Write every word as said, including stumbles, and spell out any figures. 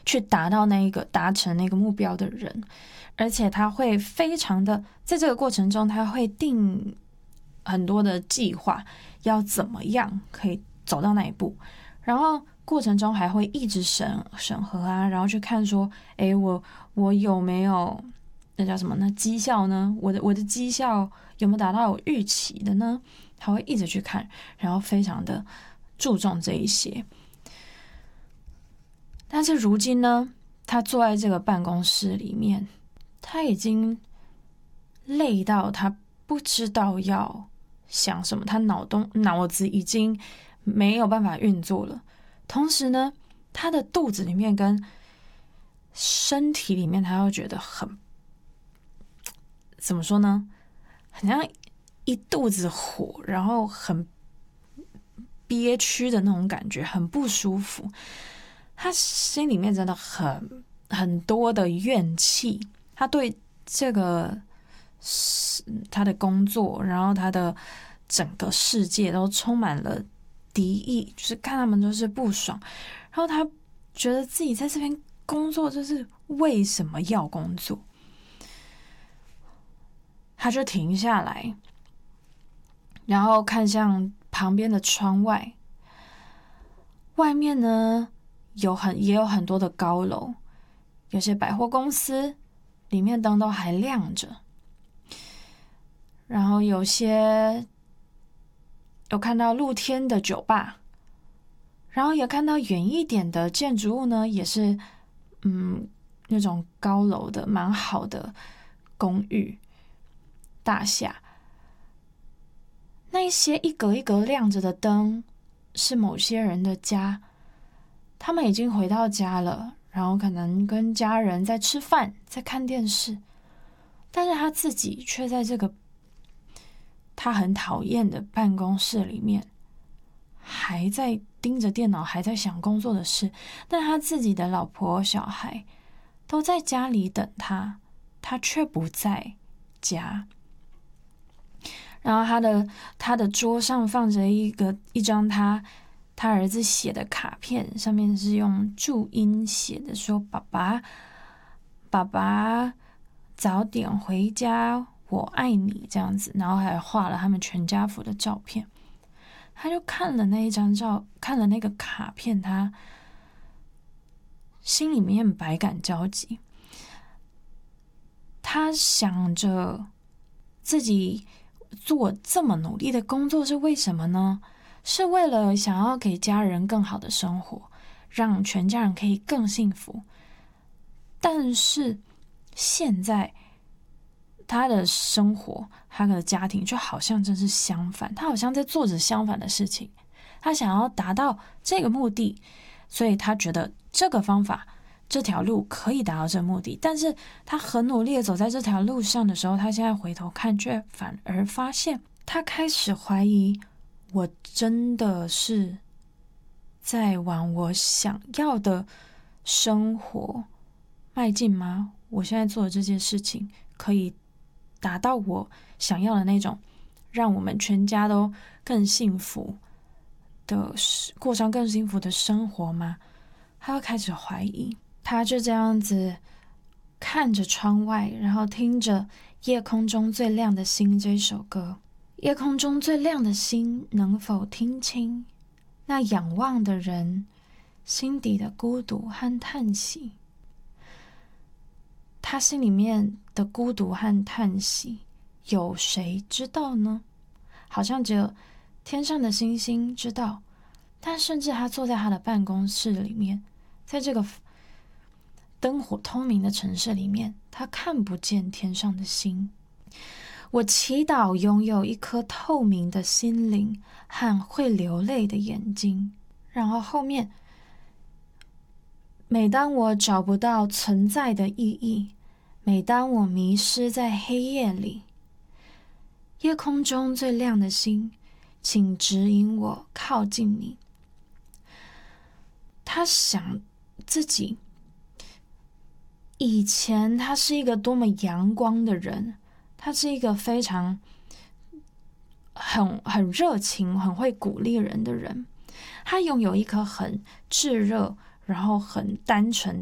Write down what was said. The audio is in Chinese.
去达到那一个达成那个目标的人，而且他会非常的在这个过程中，他会定很多的计划，要怎么样可以走到那一步，然后过程中还会一直审审核啊，然后去看说，诶，我我有没有那叫什么呢？绩效呢？我的我的绩效有没有达到我预期的呢？他会一直去看，然后非常的注重这一些。但是如今呢，他坐在这个办公室里面，他已经累到他不知道要想什么，他脑洞脑子已经没有办法运作了。同时呢，他的肚子里面跟身体里面，他又觉得很怎么说呢？很像一肚子火，然后很憋屈的那种感觉，很不舒服。他心里面真的很很多的怨气，他对这个他的工作，然后他的整个世界都充满了敌意，就是看他们都是不爽，然后他觉得自己在这边工作就是为什么要工作，他就停下来，然后看向旁边的窗外，外面呢有很也有很多的高楼，有些百货公司里面灯都还亮着，然后有些有看到露天的酒吧，然后也看到远一点的建筑物呢，也是嗯那种高楼的蛮好的公寓大厦。那一些一格一格亮着的灯是某些人的家，他们已经回到家了，然后可能跟家人在吃饭，在看电视，但是他自己却在这个他很讨厌的办公室里面，还在盯着电脑，还在想工作的事，但他自己的老婆小孩都在家里等他，他却不在家。然后他的他的桌上放着一个一张他他儿子写的卡片，上面是用注音写的，说爸爸爸爸早点回家，我爱你这样子，然后还画了他们全家福的照片。他就看了那一张照，看了那个卡片，他心里面百感交集。他想着自己做这么努力的工作是为什么呢？是为了想要给家人更好的生活，让全家人可以更幸福。但是现在他的生活，他的家庭就好像真是相反，他好像在做着相反的事情。他想要达到这个目的，所以他觉得这个方法这条路可以达到这个目的，但是他很努力的走在这条路上的时候，他现在回头看，却反而发现他开始怀疑，我真的是在往我想要的生活迈进吗？我现在做的这件事情可以达到我想要的那种让我们全家都更幸福的过上更幸福的生活吗？他要开始怀疑。他就这样子看着窗外，然后听着夜空中最亮的星这首歌。夜空中最亮的星能否听清那仰望的人心底的孤独和叹息？他心里面的孤独和叹息有谁知道呢？好像只有天上的星星知道，但甚至他坐在他的办公室里面，在这个灯火通明的城市里面，他看不见天上的星。我祈祷拥有一颗透明的心灵和会流泪的眼睛。然后后面，每当我找不到存在的意义，每当我迷失在黑夜里，夜空中最亮的星，请指引我靠近你。他想自己以前他是一个多么阳光的人，他是一个非常很很热情很会鼓励人的人，他拥有一颗很炙热然后很单纯